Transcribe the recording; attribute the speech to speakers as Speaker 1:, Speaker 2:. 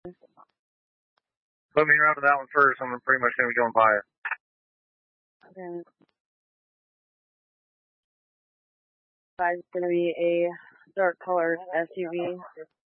Speaker 1: Put me around to that one first. I'm pretty much going to be going by it.
Speaker 2: Okay. It's going to be a dark colored SUV.